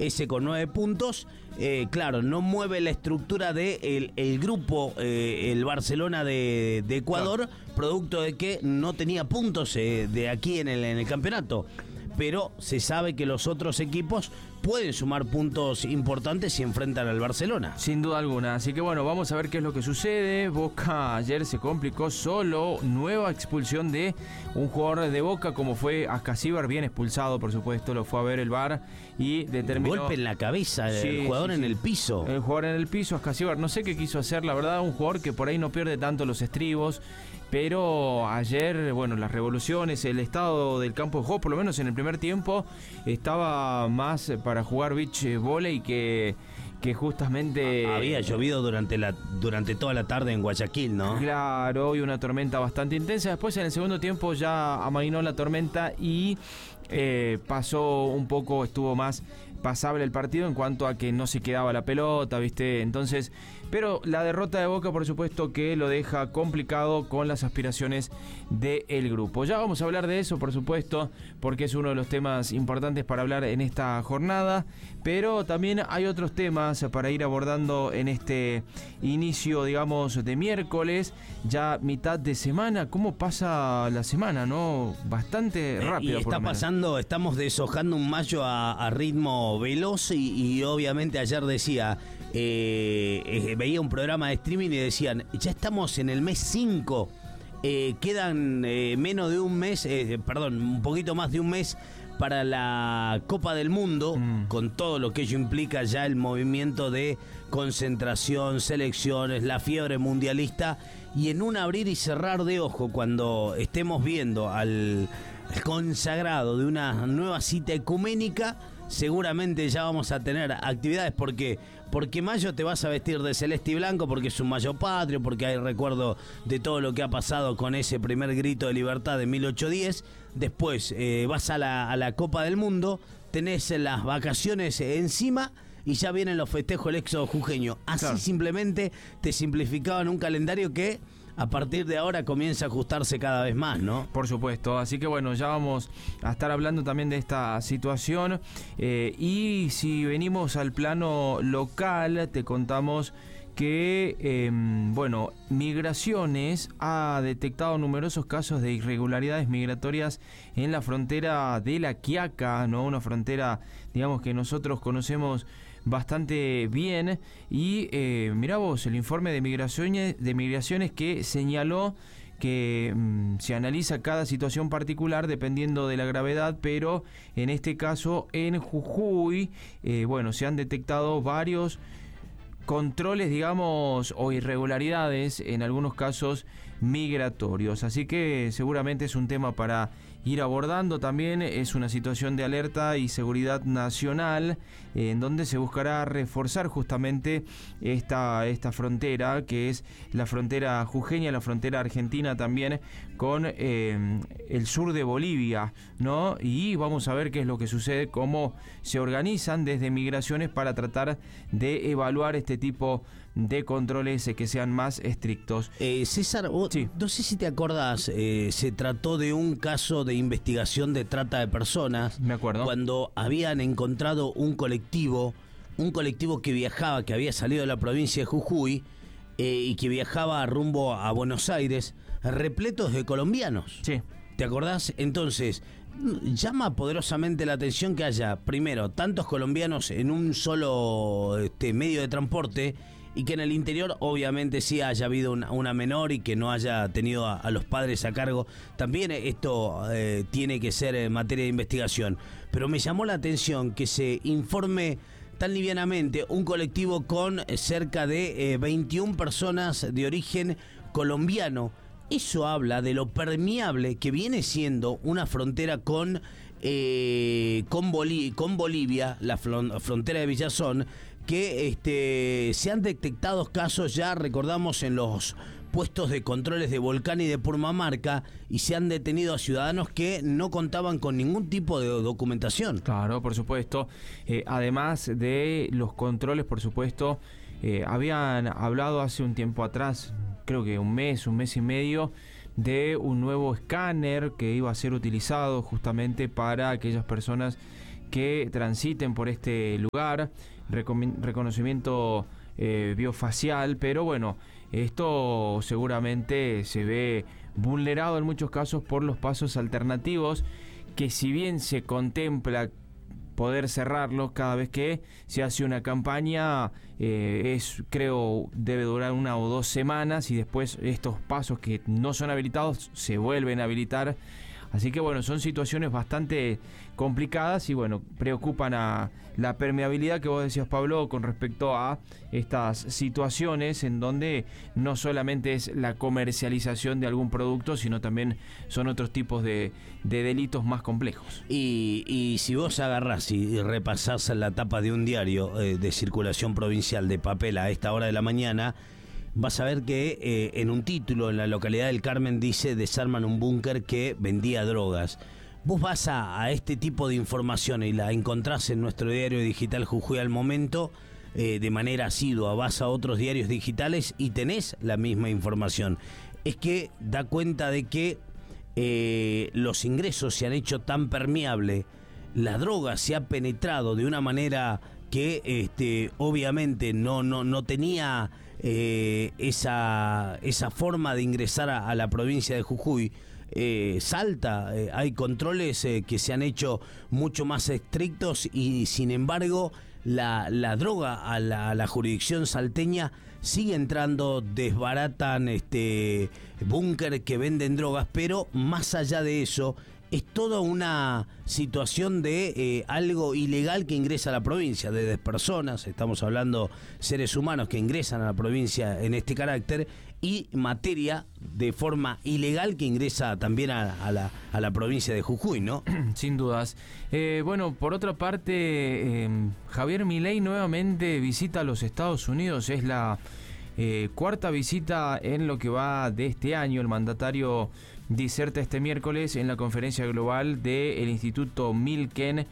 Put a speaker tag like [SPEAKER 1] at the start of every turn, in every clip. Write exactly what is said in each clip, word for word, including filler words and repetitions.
[SPEAKER 1] ese con nueve puntos. Eh, claro, no mueve la estructura del de el, el grupo, eh, el Barcelona de, de Ecuador, claro, producto de que no tenía puntos eh, de aquí en el, en el campeonato. Pero se sabe que los otros equipos pueden sumar puntos importantes si enfrentan al Barcelona.
[SPEAKER 2] Sin duda alguna. Así que bueno, vamos a ver qué es lo que sucede. Boca ayer se complicó solo. Nueva expulsión de un jugador de Boca, como fue Ascasíbar, bien expulsado, por supuesto. Lo fue a ver el V A R y determinó...
[SPEAKER 1] Golpe en la cabeza, sí, el jugador sí, en sí. el piso.
[SPEAKER 2] El jugador en el piso, Ascasíbar. No sé qué quiso hacer, la verdad. Un jugador que por ahí no pierde tanto los estribos. Pero ayer, bueno, las revoluciones, el estado del campo de juego, por lo menos en el primer tiempo, estaba más para jugar beach volley que, que justamente...
[SPEAKER 1] Había llovido durante, la, durante toda la tarde en Guayaquil, ¿no?
[SPEAKER 2] Claro, y una tormenta bastante intensa. Después en el segundo tiempo ya amainó la tormenta y eh, pasó un poco, estuvo más pasable el partido en cuanto a que no se quedaba la pelota, ¿viste? Entonces, pero la derrota de Boca, por supuesto, que lo deja complicado con las aspiraciones del grupo. Ya vamos a hablar de eso, por supuesto, porque es uno de los temas importantes para hablar en esta jornada, pero también hay otros temas para ir abordando en este inicio, digamos, de miércoles, ya mitad de semana. ¿Cómo pasa la semana, no? Bastante rápido.
[SPEAKER 1] Eh, y está pasando, estamos deshojando un mayo a, a ritmo veloz y, y obviamente ayer decía, eh, eh, veía un programa de streaming y decían, ya estamos en el mes cinco, eh, quedan eh, menos de un mes, eh, perdón, un poquito más de un mes para la Copa del Mundo, mm. con todo lo que ello implica ya el movimiento de concentración, selecciones, la fiebre mundialista, y en un abrir y cerrar de ojo, cuando estemos viendo al, al consagrado de una nueva cita ecuménica, seguramente ya vamos a tener actividades, porque porque mayo te vas a vestir de celeste y blanco, porque es un mayo patrio, porque hay recuerdo de todo lo que ha pasado con ese primer grito de libertad de mil ochocientos diez. Después eh, vas a la, a la Copa del Mundo, tenés las vacaciones encima y ya vienen los festejos del éxodo jujeño. Así claro. Simplemente te simplificaban un calendario que a partir de ahora comienza a ajustarse cada vez más, ¿no?
[SPEAKER 2] Por supuesto, así que bueno, ya vamos a estar hablando también de esta situación, eh, y si venimos al plano local, te contamos que, eh, bueno, Migraciones ha detectado numerosos casos de irregularidades migratorias en la frontera de La Quiaca, ¿no? Una frontera, digamos, que nosotros conocemos bastante bien, y eh, mirá vos, el informe de migraciones, de migraciones que señaló que mmm, se analiza cada situación particular dependiendo de la gravedad, pero en este caso en Jujuy, eh, bueno, se han detectado varios controles, digamos, o irregularidades, en algunos casos migratorios. Así que seguramente es un tema para ir abordando. También es una situación de alerta y seguridad nacional, eh, en donde se buscará reforzar justamente esta, esta frontera, que es la frontera jujeña, la frontera argentina también, con eh, el sur de Bolivia, ¿no? Y vamos a ver qué es lo que sucede, cómo se organizan desde Migraciones para tratar de evaluar este tipo de controles que sean más estrictos.
[SPEAKER 1] Eh, César, vos, sí. no sé si te acordás, eh, se trató de un caso de investigación de trata de personas.
[SPEAKER 2] Me acuerdo.
[SPEAKER 1] Cuando habían encontrado un colectivo, un colectivo que viajaba, que había salido de la provincia de Jujuy, eh, y que viajaba rumbo a Buenos Aires, repletos de colombianos.
[SPEAKER 2] Sí.
[SPEAKER 1] ¿Te acordás? Entonces, llama poderosamente la atención que haya, primero, tantos colombianos en un solo este, medio de transporte, y que en el interior obviamente sí haya habido una, una menor y que no haya tenido a, a los padres a cargo. También esto eh, tiene que ser en materia de investigación. Pero me llamó la atención que se informe tan livianamente un colectivo con cerca de eh, veintiuna personas de origen colombiano. Eso habla de lo permeable que viene siendo una frontera con, eh, con, Bolí- con Bolivia, la fron- frontera de Villazón, que este, se han detectado casos ya, recordamos, en los puestos de controles de Volcán y de Purmamarca, y se han detenido a ciudadanos que no contaban con ningún tipo de documentación.
[SPEAKER 2] Claro, por supuesto. Eh, además de los controles, por supuesto, eh, habían hablado hace un tiempo atrás, creo que un mes, un mes y medio, de un nuevo escáner que iba a ser utilizado justamente para aquellas personas que transiten por este lugar, recon- reconocimiento eh, biofacial, pero bueno, esto seguramente se ve vulnerado en muchos casos por los pasos alternativos, que si bien se contempla poder cerrarlos cada vez que se hace una campaña, eh, es creo debe durar una o dos semanas y después estos pasos que no son habilitados se vuelven a habilitar. Así que bueno, son situaciones bastante complicadas y bueno, preocupan a la permeabilidad que vos decías, Pablo, con respecto a estas situaciones en donde no solamente es la comercialización de algún producto, sino también son otros tipos de, de delitos más complejos.
[SPEAKER 1] Y, y si vos agarrás y repasás la tapa de un diario eh, de circulación provincial de papel a esta hora de la mañana, vas a ver que eh, en un título en la localidad del Carmen dice: desarman un búnker que vendía drogas. Vos vas a, a este tipo de información y la encontrás en nuestro diario digital Jujuy al momento, eh, de manera asidua, vas a otros diarios digitales y tenés la misma información. Es que da cuenta de que eh, los ingresos se han hecho tan permeable, la droga se ha penetrado de una manera que este, obviamente no, no, no tenía eh, esa, esa forma de ingresar a, a la provincia de Jujuy. Eh, Salta, eh, hay controles eh, que se han hecho mucho más estrictos y sin embargo la, la droga a la, a la jurisdicción salteña sigue entrando, desbaratan este búnker que venden drogas, pero más allá de eso es toda una situación de eh, algo ilegal que ingresa a la provincia, desde personas, estamos hablando seres humanos que ingresan a la provincia en este carácter, y materia de forma ilegal que ingresa también a, a, la, a la provincia de Jujuy, ¿no?
[SPEAKER 2] Sin dudas. Eh, bueno, por otra parte, eh, Javier Milei nuevamente visita los Estados Unidos, es la eh, cuarta visita en lo que va de este año. El mandatario diserta este miércoles en la conferencia global del Instituto Milken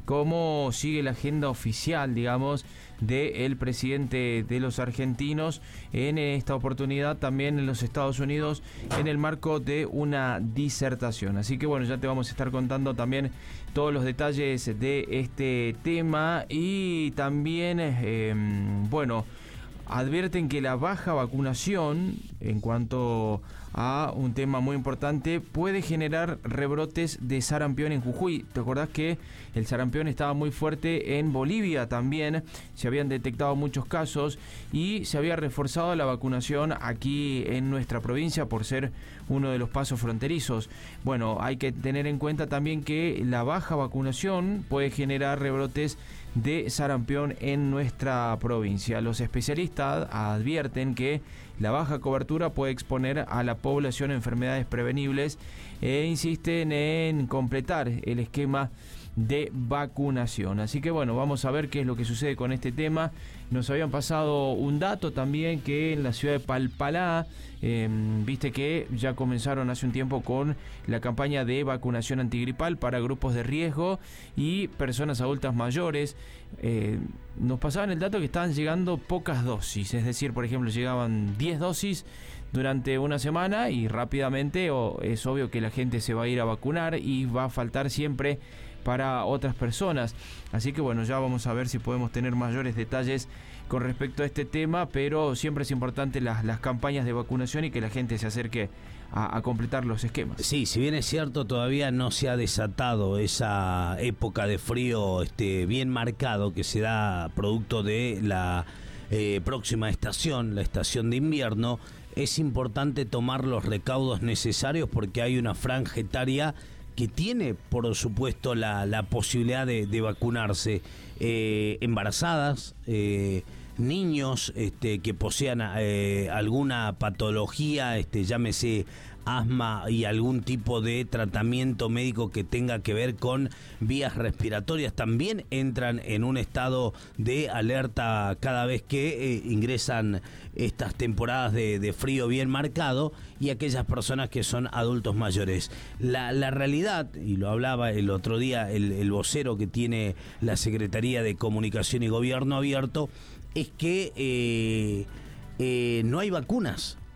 [SPEAKER 2] cómo sigue la agenda oficial, digamos, del presidente de los argentinos en esta oportunidad también en los Estados Unidos en el marco de una disertación. Así que bueno, ya te vamos a estar contando también todos los detalles de este tema y también, eh, bueno, advierten que la baja vacunación en cuanto a un tema muy importante puede generar rebrotes de sarampión en Jujuy. ¿Te acordás que el sarampión estaba muy fuerte en Bolivia también? Se habían detectado muchos casos y se había reforzado la vacunación aquí en nuestra provincia por ser uno de los pasos fronterizos. Bueno, hay que tener en cuenta también que la baja vacunación puede generar rebrotes de sarampión en nuestra provincia. Los especialistas advierten que la baja cobertura puede exponer a la población a enfermedades prevenibles e insisten en completar el esquema de vacunación. Así que bueno, vamos a ver qué es lo que sucede con este tema. Nos habían pasado un dato también que en la ciudad de Palpalá, eh, viste que ya comenzaron hace un tiempo con la campaña de vacunación antigripal para grupos de riesgo y personas adultas mayores. Eh, nos pasaban el dato que estaban llegando pocas dosis, es decir, por ejemplo, llegaban diez dosis durante una semana y rápidamente oh, es obvio que la gente se va a ir a vacunar y va a faltar siempre para otras personas. Así que bueno, ya vamos a ver si podemos tener mayores detalles con respecto a este tema, pero siempre es importante las, las campañas de vacunación y que la gente se acerque a, a completar los esquemas.
[SPEAKER 1] Sí, si bien es cierto, todavía no se ha desatado esa época de frío este, bien marcado que se da producto de la eh, próxima estación, la estación de invierno. Es importante tomar los recaudos necesarios porque hay una franja etaria que tiene, por supuesto, la, la posibilidad de, de vacunarse. Eh, embarazadas, eh, niños este, que posean eh, alguna patología, este, llámese asma y algún tipo de tratamiento médico que tenga que ver con vías respiratorias, también entran en un estado de alerta cada vez que eh, ingresan estas temporadas de, de frío bien marcado, y aquellas personas que son adultos mayores. La, la realidad, y lo hablaba el otro día el, el vocero que tiene la Secretaría de Comunicación y Gobierno Abierto, es que eh, eh, no hay vacunas.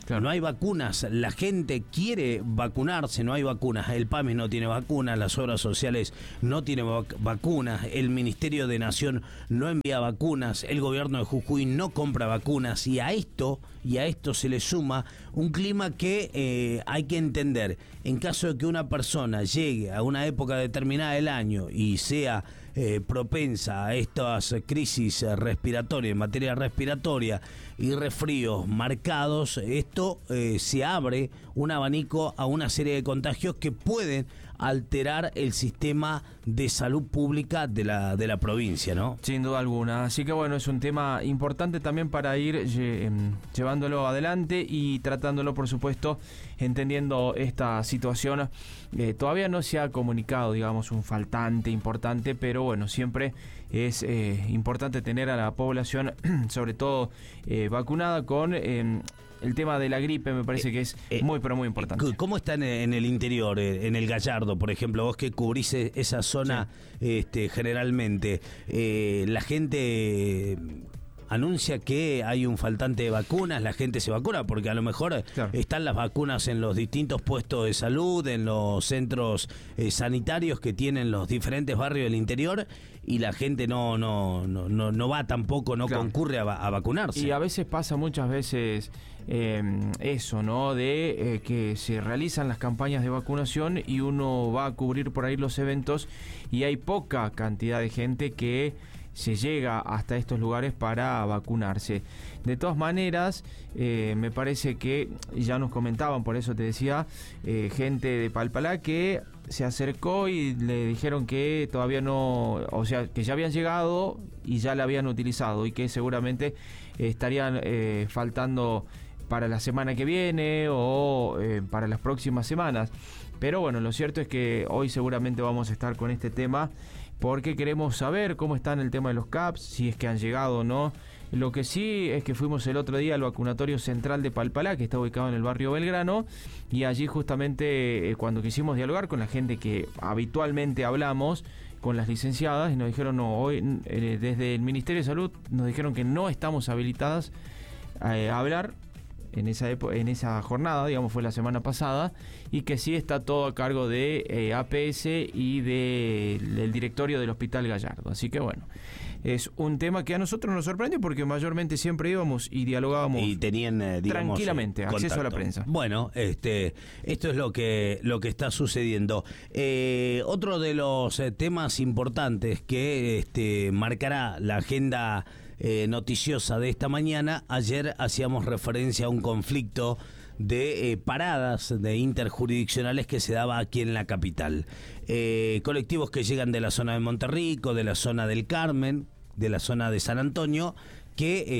[SPEAKER 1] Claro. No hay vacunas, la gente quiere vacunarse, no hay vacunas. El PAMI no tiene vacunas, las obras sociales no tienen vac- vacunas, el Ministerio de Nación no envía vacunas, el gobierno de Jujuy no compra vacunas, y a esto, y a esto se le suma un clima que eh, hay que entender. En caso de que una persona llegue a una época determinada del año y sea eh, propensa a estas crisis respiratorias, en materia respiratoria y resfríos marcados, esto eh, se abre un abanico a una serie de contagios que pueden alterar el sistema de salud pública de la de la provincia, ¿no?
[SPEAKER 2] Sin duda alguna. Así que bueno, es un tema importante también para ir lle- llevándolo adelante y tratándolo, por supuesto, entendiendo esta situación. Eh, todavía no se ha comunicado, digamos, un faltante importante, pero bueno, siempre es eh, importante tener a la población, sobre todo eh, vacunada con eh, el tema de la gripe. Me parece que es eh, muy, pero muy importante.
[SPEAKER 1] ¿Cómo está en el interior, en el Gallardo, por ejemplo? Vos que cubrís esa zona sí. este, generalmente, eh, la gente anuncia que hay un faltante de vacunas, la gente se vacuna, porque a lo mejor claro. están las vacunas en los distintos puestos de salud, en los centros eh, sanitarios que tienen los diferentes barrios del interior, y la gente no no no no, no va tampoco, no claro. concurre a, a vacunarse.
[SPEAKER 2] Y a veces pasa muchas veces eh, eso, ¿no? De eh, que se realizan las campañas de vacunación y uno va a cubrir por ahí los eventos y hay poca cantidad de gente que se llega hasta estos lugares para vacunarse. De todas maneras, eh, me parece que ya nos comentaban, por eso te decía, eh, gente de Palpalá que se acercó y le dijeron que todavía no, o sea, que ya habían llegado y ya la habían utilizado y que seguramente eh, estarían eh, faltando para la semana que viene o eh, para las próximas semanas. Pero bueno, lo cierto es que hoy seguramente vamos a estar con este tema porque queremos saber cómo está en el tema de los C A P S, si es que han llegado o no. Lo que sí es que fuimos el otro día al vacunatorio central de Palpalá, que está ubicado en el barrio Belgrano, y allí justamente eh, cuando quisimos dialogar con la gente que habitualmente hablamos, con las licenciadas, y nos dijeron, no, hoy eh, desde el Ministerio de Salud nos dijeron que no estamos habilitadas eh, a hablar en esa epo- en esa jornada, digamos, fue la semana pasada, y que sí está todo a cargo de eh, A P S y de, del directorio del Hospital Gallardo. Así que bueno, es un tema que a nosotros nos sorprendió porque mayormente siempre íbamos y dialogábamos
[SPEAKER 1] y tenían eh, digamos,
[SPEAKER 2] tranquilamente
[SPEAKER 1] eh,
[SPEAKER 2] acceso a la prensa.
[SPEAKER 1] Bueno, este esto es lo que lo que está sucediendo. Eh, otro de los eh, temas importantes que este marcará la agenda Eh, noticiosa de esta mañana. Ayer hacíamos referencia a un conflicto de eh, paradas de interjurisdiccionales que se daba aquí en la capital. Eh, colectivos que llegan de la zona de Monterrico, de la zona del Carmen, de la zona de San Antonio, que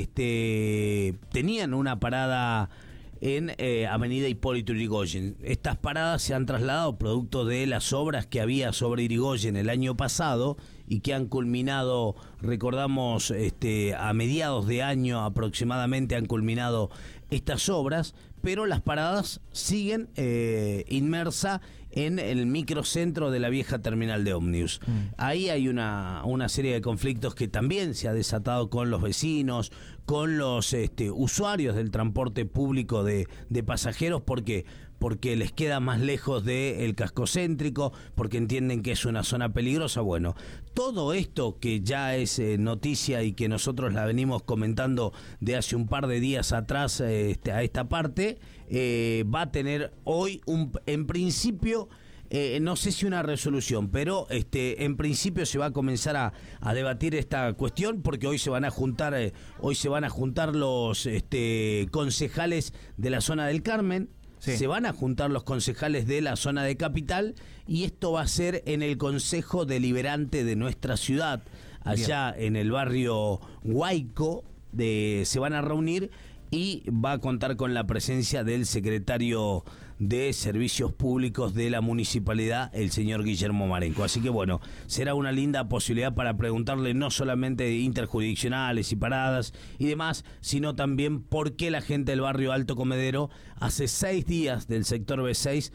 [SPEAKER 1] este, tenían una parada en eh, Avenida Hipólito Yrigoyen. Estas paradas se han trasladado producto de las obras que había sobre Yrigoyen el año pasado y que han culminado, recordamos, este, a mediados de año aproximadamente han culminado estas obras, pero las paradas siguen eh, inmersas en el microcentro de la vieja terminal de ómnibus. Mm. Ahí hay una, una serie de conflictos que también se ha desatado con los vecinos, con los este, usuarios del transporte público de, de pasajeros, porque porque les queda más lejos del casco céntrico, porque entienden que es una zona peligrosa. Bueno, todo esto que ya es eh, noticia y que nosotros la venimos comentando de hace un par de días atrás eh, este, a esta parte, eh, va a tener hoy, un, en principio, eh, no sé si una resolución, pero este, en principio se va a comenzar a, a debatir esta cuestión, porque hoy se van a juntar, eh, hoy se van a juntar los este, concejales de la zona del Carmen. Sí. Se van a juntar los concejales de la zona de Capital y esto va a ser en el Consejo Deliberante de nuestra ciudad, allá Bien. en el barrio Huayco, de, se van a reunir y va a contar con la presencia del secretario de Servicios Públicos de la Municipalidad, el señor Guillermo Marenco. Así que bueno, será una linda posibilidad para preguntarle no solamente de interjurisdiccionales y paradas y demás, sino también por qué la gente del barrio Alto Comedero hace seis días del sector B seis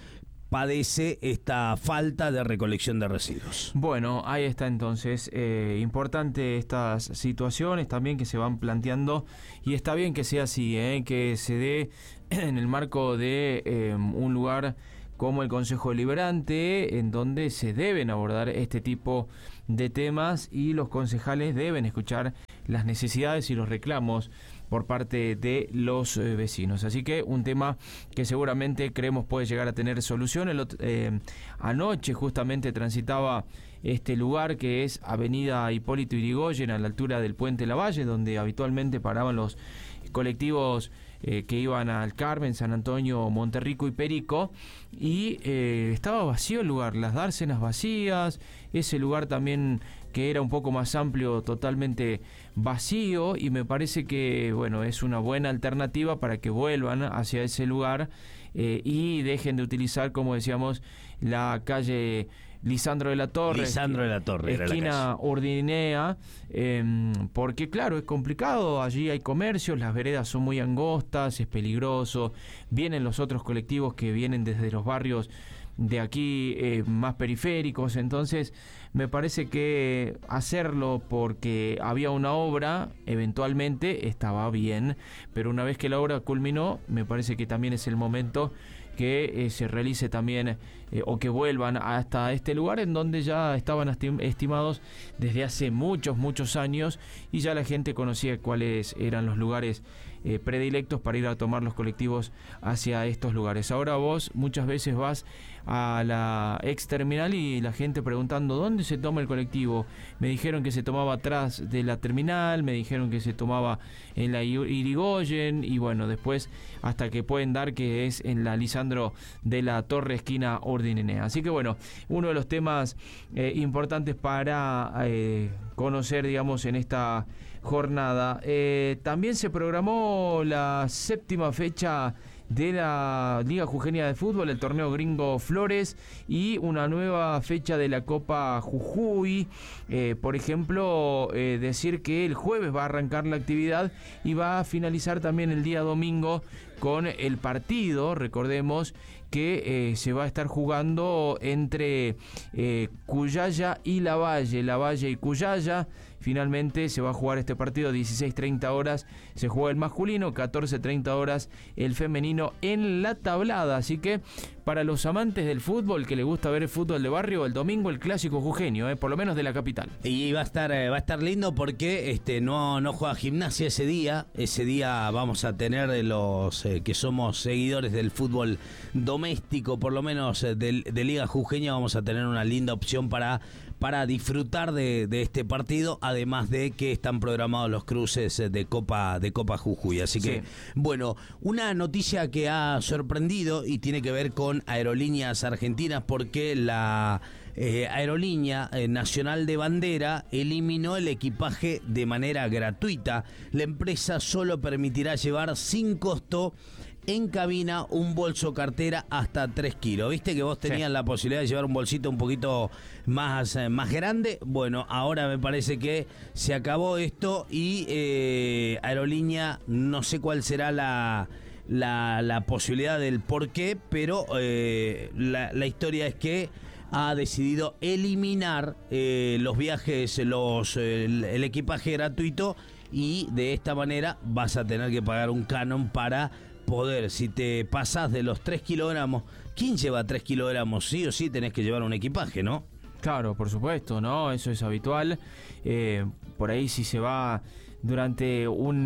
[SPEAKER 1] padece esta falta de recolección de residuos.
[SPEAKER 2] Bueno, ahí está entonces, eh, importante estas situaciones también que se van planteando, y está bien que sea así, eh, que se dé en el marco de eh, un lugar como el Consejo Deliberante, en donde se deben abordar este tipo de temas y los concejales deben escuchar las necesidades y los reclamos por parte de los eh, vecinos. Así que un tema que seguramente creemos puede llegar a tener solución. El, eh, anoche justamente transitaba este lugar que es Avenida Hipólito Yrigoyen, a la altura del Puente Lavalle, donde habitualmente paraban los colectivos eh, que iban al Carmen, San Antonio, Monterrico y Perico, y eh, estaba vacío el lugar, las dársenas vacías, ese lugar también que era un poco más amplio, totalmente vacío, y me parece que bueno, es una buena alternativa para que vuelvan hacia ese lugar eh, y dejen de utilizar, como decíamos, la calle Lisandro de la Torre,
[SPEAKER 1] Lisandro de la Torre,
[SPEAKER 2] esquina Urdinea, eh, porque claro, es complicado, allí hay comercios, las veredas son muy angostas, es peligroso, vienen los otros colectivos que vienen desde los barrios de aquí eh, más periféricos, entonces me parece que hacerlo porque había una obra, eventualmente estaba bien, pero una vez que la obra culminó, me parece que también es el momento que eh, se realice también eh, o que vuelvan hasta este lugar en donde ya estaban estimados desde hace muchos, muchos años, y ya la gente conocía cuáles eran los lugares eh, predilectos para ir a tomar los colectivos hacia estos lugares. Ahora vos muchas veces vas a la ex terminal y la gente preguntando ¿dónde se toma el colectivo? Me dijeron que se tomaba atrás de la terminal, me dijeron que se tomaba en la Yrigoyen, y bueno, después hasta que pueden dar que es en la Lisandro de la Torre, esquina Urdinenea. Así que bueno, uno de los temas eh, importantes para eh, conocer, digamos, en esta jornada. Eh, también se programó la séptima fecha de la Liga Jujeña de Fútbol, el torneo Gringo Flores, y una nueva fecha de la Copa Jujuy. Eh, por ejemplo, eh, decir que el jueves va a arrancar la actividad y va a finalizar también el día domingo con el partido, recordemos que eh, se va a estar jugando entre eh, Cuyaya y Lavalle, Lavalle y Cuyaya. Finalmente se va a jugar este partido a dieciséis treinta horas, se juega el masculino, catorce treinta horas el femenino en la tablada. Así que para los amantes del fútbol, que les gusta ver el fútbol de barrio, el domingo el clásico jujeño, eh, por lo menos de la capital.
[SPEAKER 1] Y va a estar eh, va a estar lindo porque este no no juega Gimnasia ese día. Ese día vamos a tener los eh, que somos seguidores del fútbol doméstico, por lo menos eh, de, de Liga Jujeña, vamos a tener una linda opción para para disfrutar de, de este partido, además de que están programados los cruces de Copa de Copa Jujuy. Así que, sí. Bueno, una noticia que ha sorprendido y tiene que ver con Aerolíneas Argentinas, porque la eh, Aerolínea eh, Nacional de Bandera eliminó el equipaje de manera gratuita. La empresa solo permitirá llevar sin costo en cabina un bolso cartera hasta tres kilos. ¿Viste que vos tenías sí. la posibilidad de llevar un bolsito un poquito más, eh, más grande? Bueno, ahora me parece que se acabó esto y eh, Aerolínea, no sé cuál será la, la, la posibilidad del por qué, pero eh, la, la historia es que ha decidido eliminar eh, los viajes, los el, el equipaje gratuito, y de esta manera vas a tener que pagar un canon para poder, si te pasás de los tres kilogramos, ¿quién lleva tres kilogramos? Sí o sí tenés que llevar un equipaje, ¿no?
[SPEAKER 2] Claro, por supuesto, ¿no? Eso es habitual. Eh, por ahí si se va durante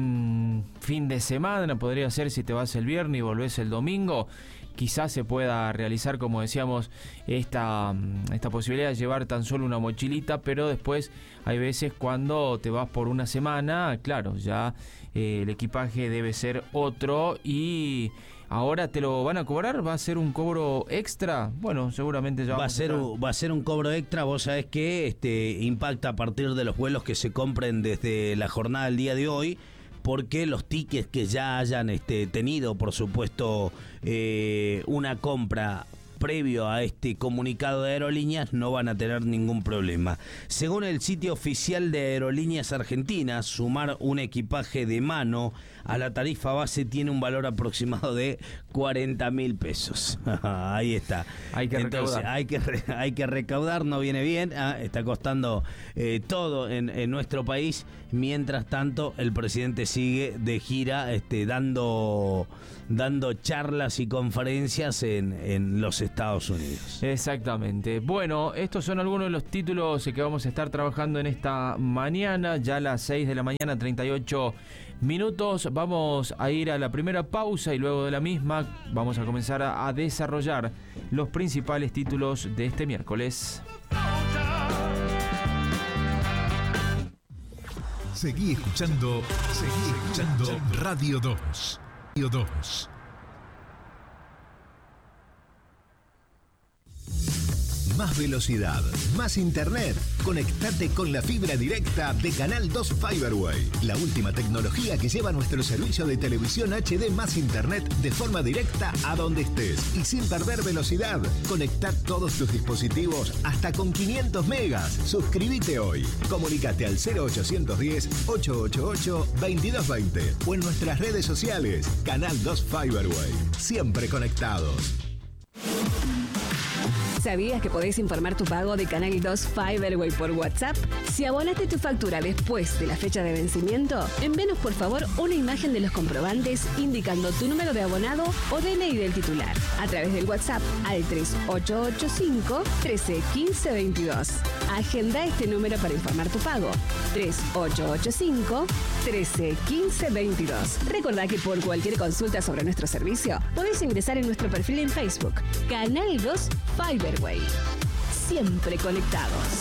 [SPEAKER 2] un fin de semana, podría ser si te vas el viernes y volvés el domingo, quizás se pueda realizar, como decíamos, esta, esta posibilidad de llevar tan solo una mochilita, pero después hay veces cuando te vas por una semana, claro, ya eh, el equipaje debe ser otro, y ahora te lo van a cobrar, va a ser un cobro extra. Bueno, seguramente ya
[SPEAKER 1] va a ser a un, va a ser un cobro extra. Vos sabés que este impacta a partir de los vuelos que se compren desde la jornada del día de hoy, porque los tickets que ya hayan este, tenido, por supuesto, eh, una compra previo a este comunicado de Aerolíneas, no van a tener ningún problema. Según el sitio oficial de Aerolíneas Argentinas, sumar un equipaje de mano a la tarifa base tiene un valor aproximado de cuarenta mil pesos. Ahí está.
[SPEAKER 2] Hay que
[SPEAKER 1] Entonces,
[SPEAKER 2] recaudar.
[SPEAKER 1] hay que, re, hay que recaudar, no viene bien. Ah, está costando eh, todo en, en nuestro país. Mientras tanto, el presidente sigue de gira este, dando, dando charlas y conferencias en, en los Estados Unidos.
[SPEAKER 2] Exactamente. Bueno, estos son algunos de los títulos que vamos a estar trabajando en esta mañana, ya a las seis de la mañana, treinta y ocho minutos. Vamos a ir a la primera pausa y luego de la misma vamos a comenzar a, a desarrollar los principales títulos de este miércoles.
[SPEAKER 3] Seguí escuchando, seguí escuchando Radio dos. Radio dos. Más velocidad, más internet. Conectate con la fibra directa de Canal dos Fiberway. La última tecnología que lleva nuestro servicio de televisión H D más internet de forma directa a donde estés y sin perder velocidad. Conecta todos tus dispositivos hasta con quinientos megas. Suscríbete hoy. Comunicate al cero ochocientos diez, ochocientos ochenta y ocho, veintidós veinte o en nuestras redes sociales. Canal dos Fiberway. Siempre conectados.
[SPEAKER 4] ¿Sabías que podés informar tu pago de Canal dos Fiberway por WhatsApp? Si abonaste tu factura después de la fecha de vencimiento, envíanos por favor una imagen de los comprobantes indicando tu número de abonado o D N I del titular a través del WhatsApp al tres ocho ocho cinco, trece, quince, veintidós. Agenda este número para informar tu pago. tres ocho ocho cinco, trece, quince, veintidós. Recordá que por cualquier consulta sobre nuestro servicio, podés ingresar en nuestro perfil en Facebook, Canal dos Fiberway. Siempre conectados.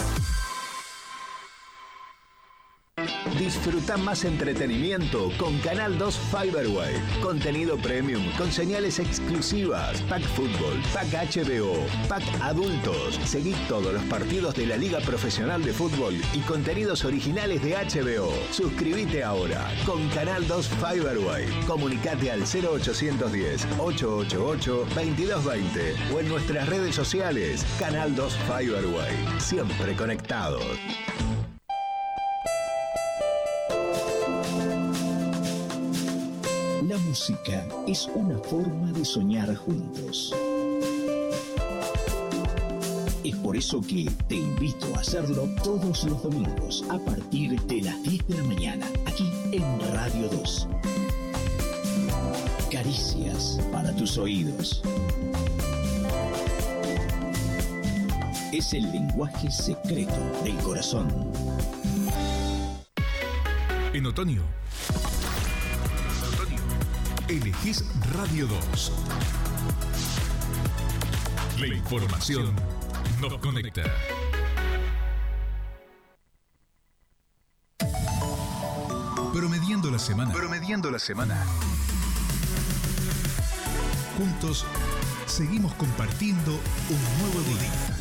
[SPEAKER 3] Disfruta más entretenimiento con Canal dos Fiberway. Contenido premium con señales exclusivas. Pack Fútbol, Pack H B O, Pack Adultos. Seguí todos los partidos de la Liga Profesional de Fútbol y contenidos originales de H B O. Suscríbete ahora con Canal dos Fiberway. Comunicate al cero ochocientos diez, ochocientos ochenta y ocho, veintidós veinte o en nuestras redes sociales. Canal dos Fiberway. Siempre conectados.
[SPEAKER 5] La música es una forma de soñar juntos. Es por eso que te invito a hacerlo todos los domingos a partir de las diez de la mañana, aquí en Radio dos. Caricias para tus oídos. Es el lenguaje secreto del corazón.
[SPEAKER 3] En otoño. Elegís Radio dos. La información nos conecta. Promediando la semana. Promediando la semana. Juntos seguimos compartiendo un nuevo día.